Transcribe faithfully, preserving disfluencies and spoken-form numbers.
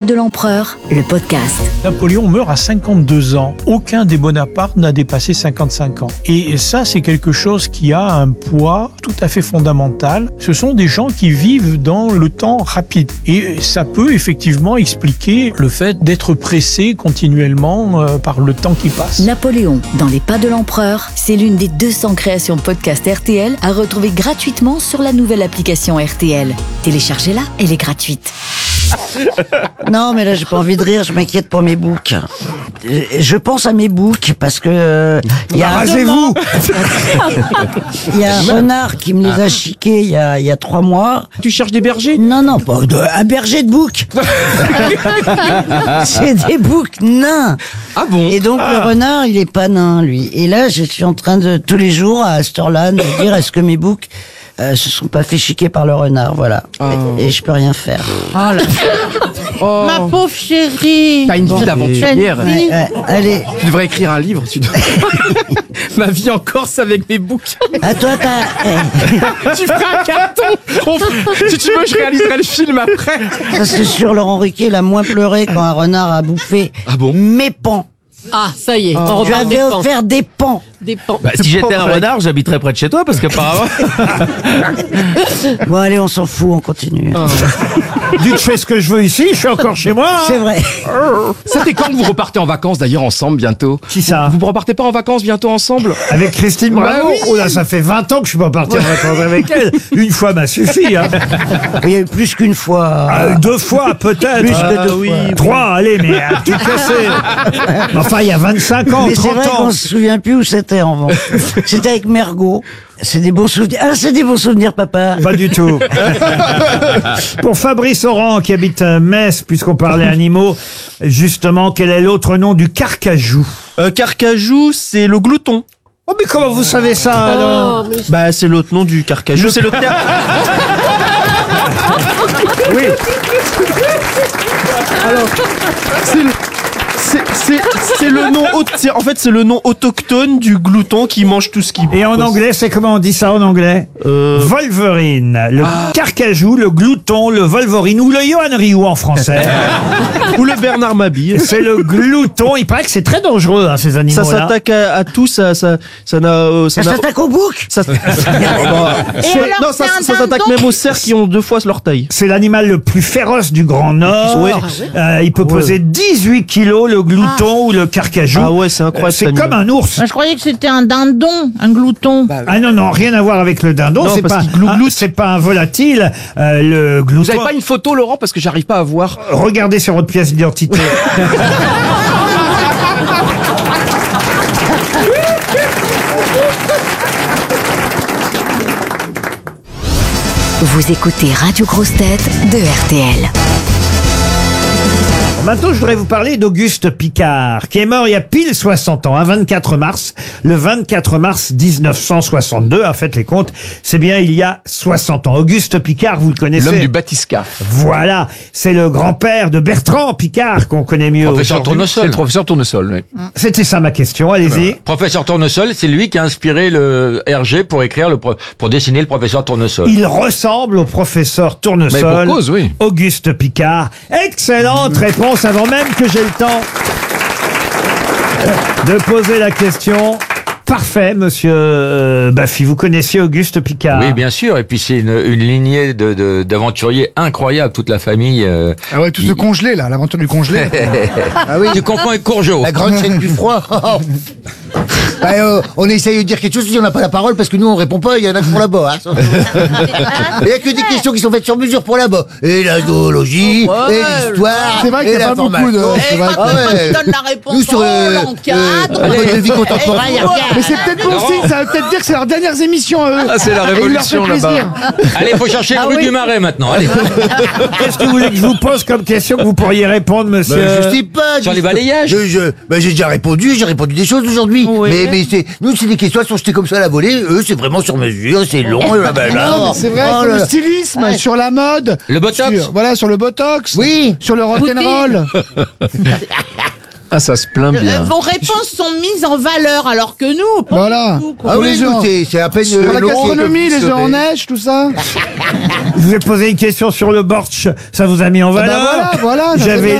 de l'empereur, le podcast. Napoléon meurt à cinquante-deux ans. Aucun des Bonaparte n'a dépassé cinquante-cinq ans. Et ça, c'est quelque chose qui a un poids tout à fait fondamental. Ce sont des gens qui vivent dans le temps rapide. Et ça peut effectivement expliquer le fait d'être pressé continuellement euh, par le temps qui passe. Napoléon, dans les pas de l'empereur, c'est l'une des deux cents créations podcast R T L à retrouver gratuitement sur la nouvelle application R T L. Téléchargez-la, elle est gratuite. Non, mais là, j'ai pas envie de rire, je m'inquiète pour mes boucs. Je pense à mes boucs parce que euh, il y a Rasez-vous. il y a un renard qui me les a chiqués il y a il y a trois mois. Tu cherches des bergers? Non, non, pas de, un berger de boucs. C'est des boucs nains. Ah bon? Et donc le renard, il est pas nain, lui. Et là, je suis en train de tous les jours à cette heure-là de me dire est-ce que mes boucs Euh, se sont pas fait chiquer par le renard, voilà. Oh. Et, et je peux rien faire. Oh là. Oh. Ma pauvre chérie. T'as une vie d'aventurière. Ouais, ouais, allez, Tu devrais écrire un livre. Tu dois... Ma vie en Corse avec mes boucs. à toi, t'as... eh, Tu feras un carton. On f- Si tu veux, je réaliserai le film après. ça c'est sûr, Laurent Ruquier, il a moins pleuré quand un renard a bouffé Ah bon? mes pans. Ah, ça y est. On Tu repart des avais pans. offert des pans. Des pans. Bah, si j'étais un renard, j'habiterais près de chez toi parce qu'apparemment. Bon, allez, on s'en fout, on continue. Vu que je fais ce que je veux ici, je suis encore chez moi. hein. C'est vrai. Ça fait quand que vous repartez en vacances d'ailleurs ensemble bientôt? Qui ça? Vous repartez pas en vacances bientôt ensemble? Avec Christine Bravo. oui. Oh là, ça fait vingt ans que je suis pas parti en vacances avec elle. Une fois m'a suffi. Hein. Il y a eu plus qu'une fois. Euh, deux fois peut-être. Plus que deux oui. fois. Trois, allez, mais à tout casser. Enfin, il y a vingt-cinq ans, Mais c'est trente vrai ans. qu'on se souvient plus où c'était en revanche. C'était avec Mergot. C'est des bons souvenirs. Ah, c'est des bons souvenirs, papa. Pas du tout. Pour Fabrice Oran, qui habite euh, Metz, puisqu'on parlait animaux, justement, quel est l'autre nom du carcajou? Euh, Carcajou, c'est le glouton. Oh, mais comment vous savez ça alors? Bah, c'est l'autre nom du carcajou. C'est le terme. Oui. C'est le. C'est, c'est, c'est le nom, au- c'est- en fait, c'est le nom autochtone du glouton qui mange tout ce qui. Et en anglais, c'est comment on dit ça en anglais? Euh, Wolverine, le carcajou, le glouton, le Wolverine ou le Johan Rioux en français. ou le Bernard Mabille. C'est le glouton. Il paraît que c'est très dangereux, hein, ces Ça animaux-là. s'attaque à, à tout, ça, ça, ça n'a, euh, ça Ça n'a- s'attaque au bouc. ça- Bah, c'est- alors, non, ça, c'est un ça s'attaque dindon? même aux cerfs qui ont deux fois leur taille. C'est l'animal le plus féroce du Grand Nord. Ouais. Euh, il peut peser dix-huit kilos, le glouton ou le carcajou. Ah ouais, c'est incroyable, C'est cet comme animal. un ours. Moi, je croyais que c'était un dindon, un glouton. Ah non, non, rien à voir avec le dindon. Non, C'est parce pas, qu'il glougloute. un- c'est pas un volatile. Euh, le glouton. Vous avez pas une photo, Laurent, parce que j'arrive pas à voir. Regardez sur votre pièce d'identité. Vous écoutez Radio Grosse Tête de R T L. Maintenant, je voudrais vous parler d'Auguste Picard, qui est mort il y a pile soixante ans, un vingt-quatre mars, le vingt-quatre mars mille neuf cent soixante-deux. En fait, les comptes, c'est bien il y a soixante ans. Auguste Picard, vous le connaissez. L'homme du bathyscaphe. Voilà, c'est le grand-père de Bertrand Picard, qu'on connaît mieux Professeur aujourd'hui. Tournesol. C'est le professeur Tournesol, oui. C'était ça ma question, allez-y. Professeur Tournesol, c'est lui qui a inspiré le R G pour écrire le pro- pour dessiner le professeur Tournesol. Il ressemble au professeur Tournesol. Mais pour cause, oui. Auguste Picard. Excellente réponse avant même que j'ai le temps de poser la question. Parfait, monsieur euh, Baffy. Vous connaissiez Auguste Picard? Oui, bien sûr. Et puis c'est une, une lignée de, de, d'aventuriers incroyables, toute la famille. euh, Ah ouais, tout il- ce congelé là, l'aventure du congelé. Ah oui. Tu comprends avec Courgeot. La grande chaîne du froid. Bah, euh, on essaye de dire quelque chose si on n'a pas la parole parce que nous on répond pas, il y en a qui font là-bas. Hein. Il y a que des questions qui sont faites sur mesure pour là-bas. Et la zoologie, Ouais, et l'histoire, C'est vrai qu'il et y a la pas beaucoup de- formation. c'est vrai Ah Quand ouais. tu donnes la réponse, Nous sur on le l'encadre. euh, le mode de vie contemporain, il y a rien. Mais c'est peut-être bon signe, ça veut peut-être dire que c'est leurs dernières émissions à eux. Ah, c'est la Et il leur fait révolution, plaisir. là-bas. Allez, faut chercher Ah le rue oui. du Marais maintenant. Allez. Qu'est-ce que vous voulez que je vous pose comme question que vous pourriez répondre, monsieur? Bah, je sais pas. Sur je- les balayages. je- je- bah, j'ai déjà répondu, j'ai répondu des choses aujourd'hui. Oui. Mais, mais c'est, nous, c'est des questions qui sont jetées comme ça à la volée. Eux, c'est vraiment sur mesure, c'est long. et là, bah, là. Non, mais c'est vrai, Oh sur là le là. stylisme, sur la mode. Le botox. sur- Voilà, sur le botox. Oui. Sur le rock'n'roll. Ah, ça se plaint bien. Euh, Vos réponses sont mises en valeur, alors que nous, pas Voilà. du tout, quoi. Ah Pour oui, les nous, gens. c'est, c'est à peine Sur euh, la long, gastronomie, le les œufs en plus neige, tout ça. Je vous ai posé une question sur le bortsch. Ça vous a mis en Ah bah valeur? voilà, voilà. ça J'avais fait bien.